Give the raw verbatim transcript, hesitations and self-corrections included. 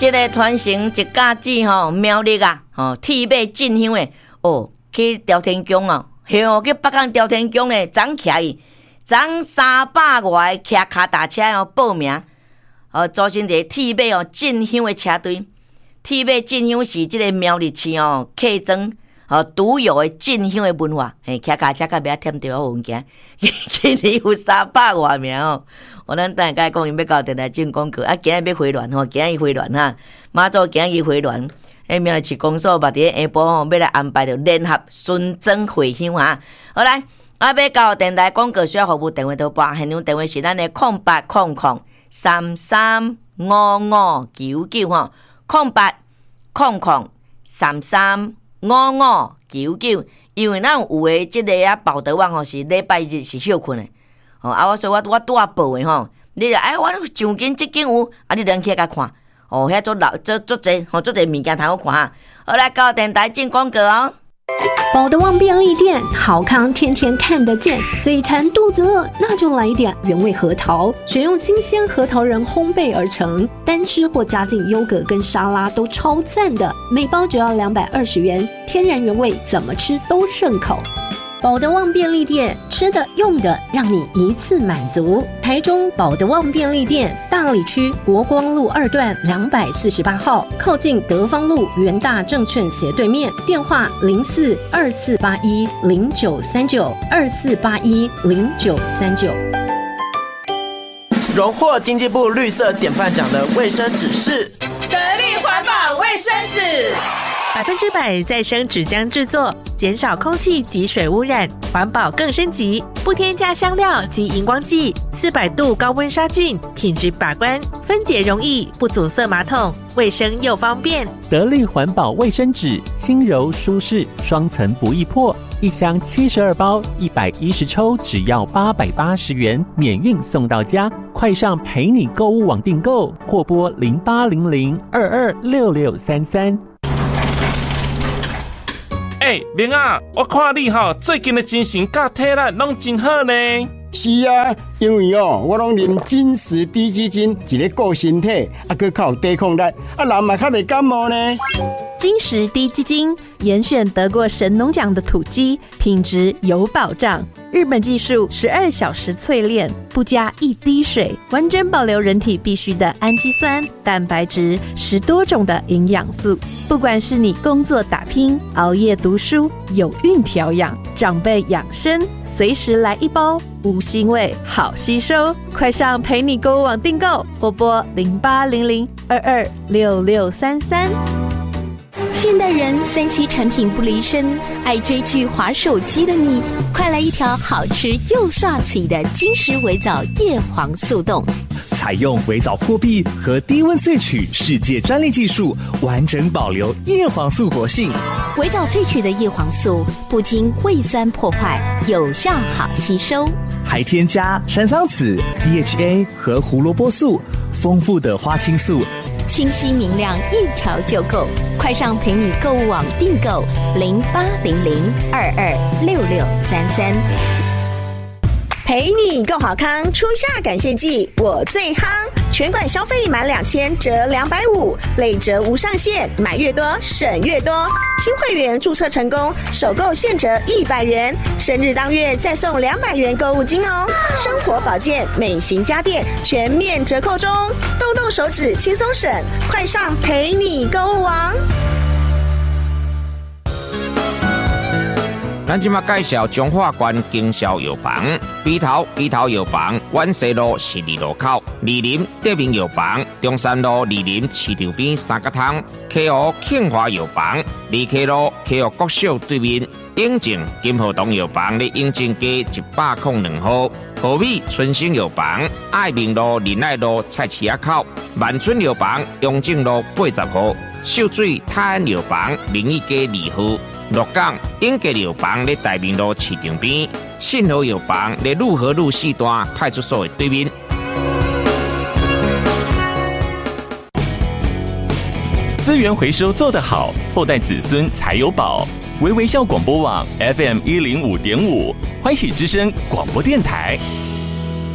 这个传承一家子吼，苗栗啊，吼铁马进香的哦，去朝天宫哦，嘿哦，去北港朝天宫咧，昨徛伊，昨三百外个骑脚踏车哦报名，哦，组成一个铁马哦进香的车队。铁马进香是这个苗栗市哦，客庄哦独有的进香的文化，嘿，骑脚车较袂忝着好物件，今年有三百外名哦。我咱等下甲讲，伊要到电台进广告，啊，今日要回銮吼，今日回銮哈，马祖今日回銮，诶，苗栗市公所嘛，伫下晡吼要来安排着联合巡庄回乡哈。好来，啊，要到电台广告需要服务电话图拨，现场电话是咱的空八空空三三五五九九吼，空八空空三三五五九九，因为咱有诶即个啊报道网吼是礼拜日是休困诶。哦，啊，我说我我拄啊报诶吼，你就哎，我上间即间有，啊，你连起甲看，哦，遐做老做做侪吼做侪物件通好看哈。好来，到电台进广告哦。 宝德旺便利店，好康天天看得见，嘴馋肚子饿，那就来一点原味核桃，选用新鲜核桃仁烘焙而成，单吃或加进优格跟沙拉都超赞的，每包只要两百二十元，天然原味，怎么吃都顺口。宝德旺便利店，吃的用的让你一次满足。台中宝德旺便利店，大里区国光路二段两百四十八号，靠近德芳路元大证券斜对面，电话零四二四八一零九三九二四八一零九三九。 荣获经济部绿色典范奖的卫生纸是得力环保卫生纸。 百分之百再生纸浆制作，减少空气及水污染，环保更升级，不添加香料及荧光剂，四百度高温杀菌，品质把关，分解容易，不阻塞马桶，卫生又方便。 得力环保卫生纸，轻柔舒适，双层不易破，一箱七十二包，一百一十抽，只要八百八十元，免运送到家。快上陪你购物网订购，或拨零八零零二二六六三三。 哎、欸，明啊，我看你吼最近的精神甲体力拢真好呢。 是啊，因为哦，我拢啉金石低基金，一个顾身体，啊，佮较有抵抗力，啊，人嘛较袂感冒呢。 金石低基金严选得过神农奖的土鸡，品质有保障。日本技术十二小时淬炼，不加一滴水，完整保留人体必需的氨基酸、蛋白质，十多种的营养素。不管是你工作打拼、熬夜读书、有孕调养、长辈养生，随时来一包，无腥味，好吸收。快上陪你购物网订购，拨拨零八零零二二六六三三。 现代人三 C 产品不离身，爱追剧滑手机的你，快来一条好吃又刷嘴的金石微藻叶黄素冻。 采用微藻破壁和低温萃取世界专利技术，完整保留叶黄素活性。 微藻萃取的叶黄素不经胃酸破坏，有效好吸收， 还添加山桑子、D H A 和胡萝卜素，丰富的花青素， 清晰明亮，一条就够。快上陪你购物网订购零八零零二二六六三三。 陪你购好康，初夏感谢季我最夯，全馆消费满两千折两百五，累折无上限，买越多省越多。新会员注册成功，首购现折一百元，生日当月再送两百元购物金哦。生活保健、美型家电全面折扣中，动动手指轻松省，快上陪你购物网。 咱即马介绍中华关经销药房，鼻头鼻头药房，万西路十二路口，二林德明药房，中山路二林市场边三角汤，溪湖庆华药房，二溪路溪湖国小对面，永靖金河东药房咧永靖街一百零两号，和美春兴药房，爱民路仁爱路菜市仔口，万春药房永靖路八十号，秀水泰安药房明义街二号。鹿港永吉药房咧大明路市场边，信和药房咧路和路四段派出所的对面。 资源回收做得好，后代子孙才有宝。微微笑广播网 F M 一零五点五，欢喜之声广播电台。